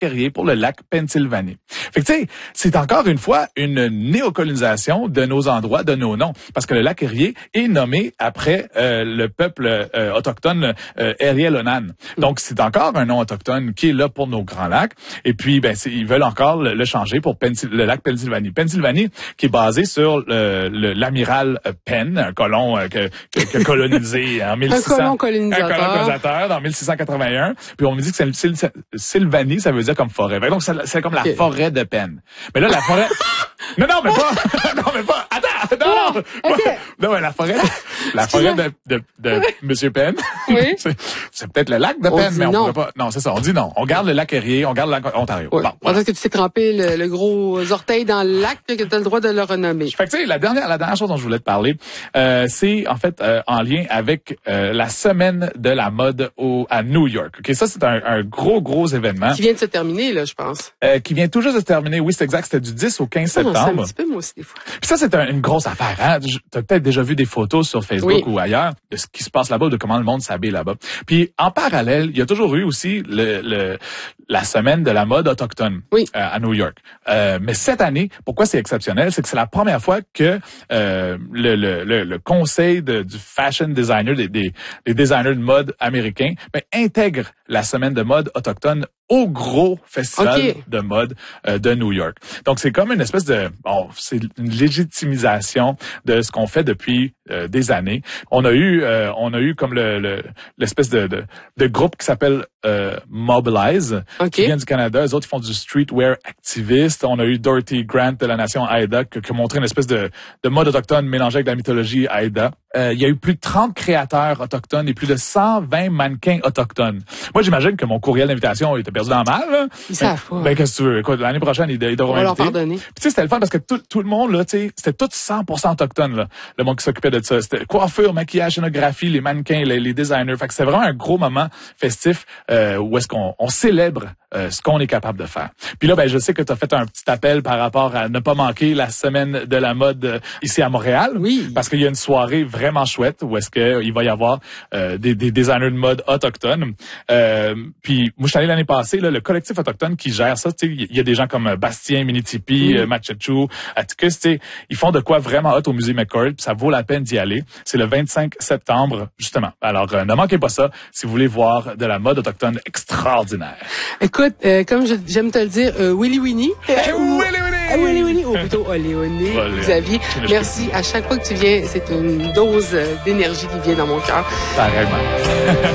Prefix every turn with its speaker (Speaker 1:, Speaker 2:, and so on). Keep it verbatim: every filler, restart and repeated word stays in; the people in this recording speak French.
Speaker 1: Erie pour le lac Pennsylvanie. Fait que tu sais, c'est encore une fois une néocolonisation de nos endroits, de nos noms, parce que le lac Erie est nommé après euh, le peuple euh, autochtone euh, Erie-Lonan. Donc c'est encore un nom autochtone qui est là pour nos grands lacs. Et puis ben ils veulent encore le, le changer pour Pensil- le lac Pennsylvanie. Pennsylvanie qui est basé sur le, le, l'amiral Penn, un colon euh, que, que, que colonisé en mille six cents.
Speaker 2: Un colon colonisateur.
Speaker 1: Un colon colonisateur dans mille six cent quatre-vingt-un. Puis on me dit que c'est Syl- Sylvanie, ça veut dire comme forêt. Donc c'est, c'est comme okay. La forêt de Penn. Mais là la forêt Non, non, mais pas, non, mais pas, attends, non, non, non, okay. non, mais la forêt, la forêt de, de, de Monsieur Penn.
Speaker 2: Oui.
Speaker 1: c'est, c'est peut-être le lac de
Speaker 2: on
Speaker 1: Penn, mais on
Speaker 2: non.
Speaker 1: pourrait pas, non, c'est ça, on dit non. On garde le lac Erie, on garde le lac Ontario.
Speaker 2: Oui.
Speaker 1: Bon.
Speaker 2: Voilà. Est-ce que tu t'es trempé le, le gros orteil dans le lac, que tu as le droit de le renommer?
Speaker 1: Fait que tu sais, la dernière, la dernière chose dont je voulais te parler, euh, c'est, en fait, euh, en lien avec, euh, la semaine de la mode au, à New York. OK, ça, c'est un, un gros, gros événement.
Speaker 2: Qui vient de se terminer, là, je pense.
Speaker 1: Euh, qui vient tout juste de se terminer. Oui, c'est exact. C'était du dix au quinze septembre.
Speaker 2: Ah, non, c'est un petit peu, moi aussi, des fois.
Speaker 1: Puis ça, c'est un, une grosse affaire. Hein? Tu as peut-être déjà vu des photos sur Facebook oui. ou ailleurs de ce qui se passe là-bas, de comment le monde s'habille là-bas. Puis en parallèle, il y a toujours eu aussi le, le la semaine de la mode autochtone
Speaker 2: oui.
Speaker 1: euh, à New York. Euh, mais cette année, pourquoi c'est exceptionnel, c'est que c'est la première fois que euh, le, le, le, le conseil de, du fashion designer, des, des, des designers de mode américains, ben, intègre la semaine de mode autochtone au gros festival okay. de mode euh, de New York. Donc c'est comme une espèce de bon, c'est une légitimisation de ce qu'on fait depuis euh, des années. On a eu euh, on a eu comme le, le l'espèce de, de de groupe qui s'appelle euh, Mobilize
Speaker 2: okay.
Speaker 1: qui vient du Canada. Les autres ils font du streetwear activiste. On a eu Dorothy Grant de la nation Haida qui, qui a montré une espèce de de mode autochtone mélangée avec la mythologie Haida. Euh, il y a eu plus de trente créateurs autochtones et plus de cent vingt mannequins autochtones. Moi, j'imagine que mon courriel d'invitation était perdu dans le mal. Là.
Speaker 2: Ils savent pas.
Speaker 1: Ben, qu'est-ce que tu veux? Écoute, l'année prochaine, ils, ils devront
Speaker 2: On va
Speaker 1: inviter.
Speaker 2: leur pardonner.
Speaker 1: Puis, tu sais, c'était le fun parce que tout, tout le monde, là, tu sais, c'était tout cent pour cent autochtone, là. Le monde qui s'occupait de ça. C'était coiffure, maquillage, scénographie, les mannequins, les, les designers. Fait que c'était vraiment un gros moment festif, euh, où est-ce qu'on, on célèbre, euh, ce qu'on est capable de faire. Puis là, ben, je sais que tu as fait un petit appel par rapport à ne pas manquer la semaine de la mode euh, ici à Montréal.
Speaker 2: Oui.
Speaker 1: Parce qu'il y a une soirée vraiment chouette où est-ce qu'il va y avoir euh, des, des designers de mode autochtones. Euh, puis moi, je suis allé l'année passée, là, le collectif autochtone qui gère ça, tu sais, il y a des gens comme Bastien, Minitipi, mm. Matchachou, Atticus, tu sais, ils font de quoi vraiment hot au musée McCord, puis ça vaut la peine d'y aller. C'est le vingt-cinq septembre, justement. Alors, euh, ne manquez pas ça si vous voulez voir de la mode autochtone extraordinaire.
Speaker 2: Écoute, euh, comme je, j'aime te le dire, euh, Willy Winnie.
Speaker 1: Euh, Willy Winnie!
Speaker 2: Euh, Willy Winnie, ou plutôt Oléoné, Xavier. Merci. À chaque fois que tu viens, c'est une dose d'énergie qui vient dans mon cœur.
Speaker 1: Pareillement.